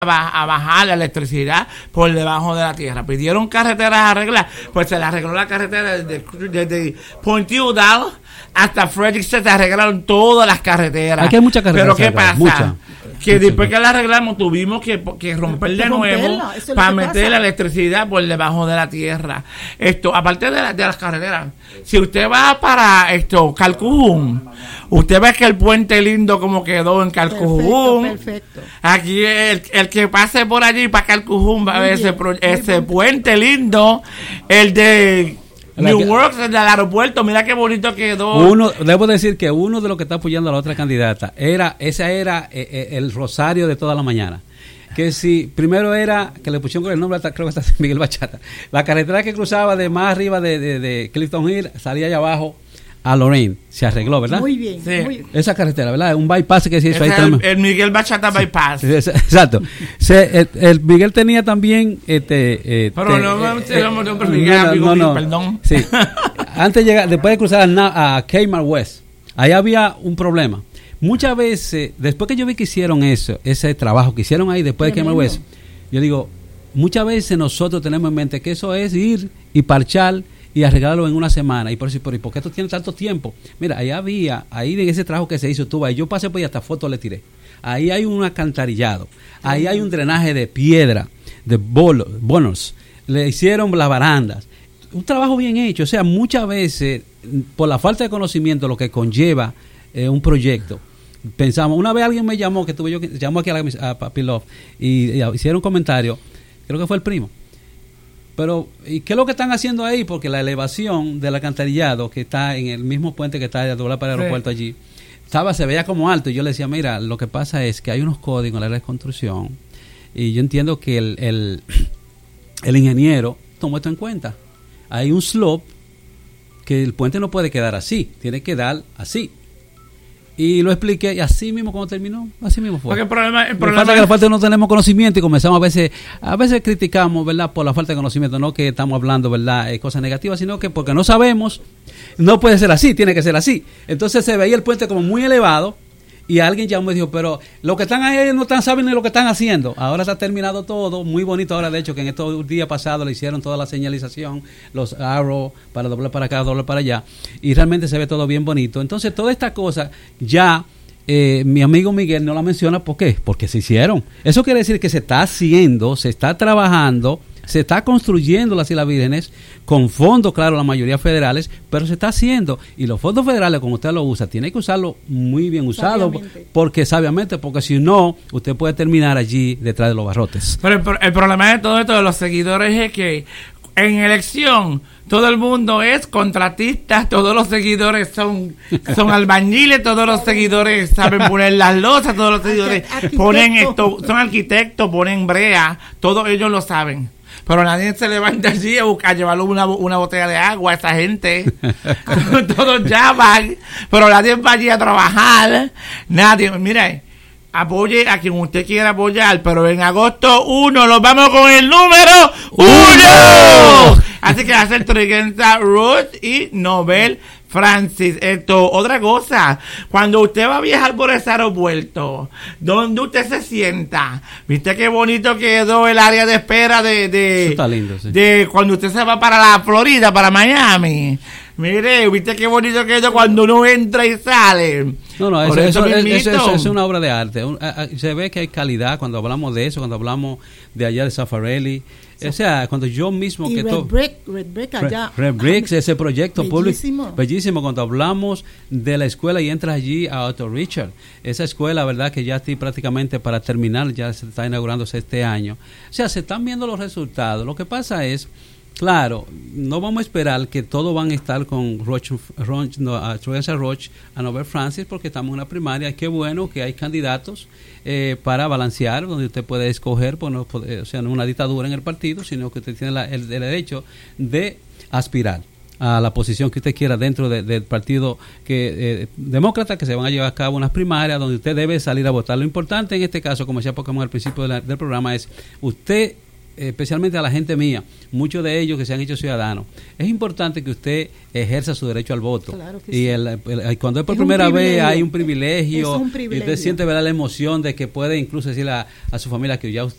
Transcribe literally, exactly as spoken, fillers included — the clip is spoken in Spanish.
a bajar la electricidad por debajo de la tierra. Pidieron carreteras a arreglar, pues se le arregló la carretera desde, desde Point Udall hasta Frederickson, se arreglaron todas las carreteras. Aquí hay muchas carreteras. Pero ¿qué pasa? Mucha, que mucha. Después que la arreglamos tuvimos que, que romper de nuevo para meter la electricidad por debajo de la tierra. Esto, aparte de, la, de las carreteras, si usted va para esto, Calcujún, usted ve que el puente lindo como quedó en Calcujún. Perfecto, perfecto. Aquí el, el que pase por allí para Calcujún va a ver ese, pro, ese puente lindo, el de Newark, el del aeropuerto, mira qué bonito quedó. Uno, debo decir que uno de los que está apoyando a la otra candidata era, esa era eh, eh, el rosario de toda la mañana. Que si primero era, que le pusieron con el nombre, creo que está Miguel Bachata, la carretera que cruzaba de más arriba de, de, de Clifton Hill, salía allá abajo a Lorraine, se arregló, ¿verdad? Muy bien, sí. muy bien. Esa carretera, ¿verdad? Un bypass que se hizo es ahí el, también. el Miguel Bachata bypass. Sí, exacto. Se, el, el Miguel tenía también este, eh, pero te, no me eh, no, no, eh, no, no, perdón. Sí. Antes de llegar, después de cruzar a, a Kmart West, ahí había un problema. Muchas veces, después que yo vi que hicieron eso, ese trabajo que hicieron ahí después de Kmart West, yo digo, muchas veces nosotros tenemos en mente que eso es ir y parchar y arreglarlo en una semana. Y por eso, ¿por qué esto tiene tanto tiempo? Mira, ahí había, ahí en ese trabajo que se hizo, tú, ahí yo pasé por ahí, hasta fotos le tiré. Ahí hay un alcantarillado, ahí hay un drenaje de piedra, de bol, bonos, le hicieron las barandas. Un trabajo bien hecho. O sea, muchas veces, por la falta de conocimiento, lo que conlleva eh, un proyecto, pensamos, una vez alguien me llamó, que tuve yo, que llamó aquí a, la, a Papi Love, y, y hicieron un comentario, creo que fue el primo. Pero, ¿y qué es lo que están haciendo ahí? Porque la elevación del alcantarillado, que está en el mismo puente que está de doblar para el sí. aeropuerto allí, estaba, se veía como alto. Y yo le decía, mira, lo que pasa es que hay unos códigos en la área de construcción. Y yo entiendo que el, el, el ingeniero tomó esto en cuenta. Hay un slope que el puente no puede quedar así, tiene que dar así. Y lo expliqué, y así mismo cuando terminó, así mismo fue. Porque el problema, el Me problema falta que la falta de no tenemos conocimiento y comenzamos a veces, a veces criticamos, ¿verdad? Por la falta de conocimiento, no que estamos hablando, ¿verdad? Eh, cosas negativas, sino que porque no sabemos, no puede ser así, tiene que ser así. Entonces se veía el puente como muy elevado y alguien ya me dijo, pero los que están ahí no están saben ni lo que están haciendo. Ahora se ha terminado todo, muy bonito ahora, de hecho, que en estos días pasados le hicieron toda la señalización, los arrows para doblar para acá, doblar para allá, y realmente se ve todo bien bonito. Entonces, toda esta cosa ya eh, mi amigo Miguel no la menciona, ¿por qué? Porque se hicieron. Eso quiere decir que se está haciendo, se está trabajando, se está construyendo las Islas Vírgenes con fondos, claro, la mayoría federales, pero se está haciendo. Y los fondos federales, como usted lo usa, tiene que usarlo muy bien usado, sabiamente. porque sabiamente, porque si no, usted puede terminar allí detrás de los barrotes. Pero el, el problema de todo esto de los seguidores es que en elección todo el mundo es contratista, todos los seguidores son son albañiles, todos los seguidores saben poner las losas, todos los seguidores ponen esto, son arquitectos, ponen brea, todos ellos lo saben. Pero nadie se levanta allí a, buscar, a llevarle una, una botella de agua a esa gente. Todos llaman, pero nadie va allí a trabajar. Nadie, mire, apoye a quien usted quiera apoyar, pero en agosto uno nos vamos con el número uno. Así que hacer Triguenza Ruth y Nobel Francis. Esto, otra cosa, cuando usted va a viajar por ese aeropuerto, donde usted se sienta, viste qué bonito quedó el área de espera de, de, Eso está lindo, sí. de cuando usted se va para la Florida, para Miami. Mire, viste qué bonito quedó cuando uno entra y sale. No, no, eso, eso, eso, eso, eso es una obra de arte. Un, a, a, se ve que hay calidad cuando hablamos de eso, cuando hablamos de allá de Zaffarelli. O sea, cuando yo mismo y que Red to, Brick, Red Brick allá. Red, Red Bricks, ese proyecto bellísimo. público, bellísimo. Cuando hablamos de la escuela y entras allí a Otto Richard, esa escuela, verdad, que ya estoy prácticamente para terminar, ya se está inaugurándose este año. O sea, se están viendo los resultados. Lo que pasa es, claro, no vamos a esperar que todos van a estar con Roche, Roche, no, a Triguenza Roche, a Nobel Francis, porque estamos en una primaria. Qué bueno que hay candidatos eh, para balancear, donde usted puede escoger, pues no, o sea, no una dictadura en el partido, sino que usted tiene la, el, el derecho de aspirar a la posición que usted quiera dentro de, del partido que eh, demócrata, que se van a llevar a cabo unas primarias donde usted debe salir a votar. Lo importante en este caso, como decía Pokémon al principio de la, del programa, es usted especialmente a la gente mía, muchos de ellos que se han hecho ciudadanos, es importante que usted ejerza su derecho al voto. Claro que y sí. el, el, cuando es por Es primera vez hay un Es privilegio, un y privilegio. usted siente, ¿verdad?, la emoción de que puede incluso decirle a, a su familia que ya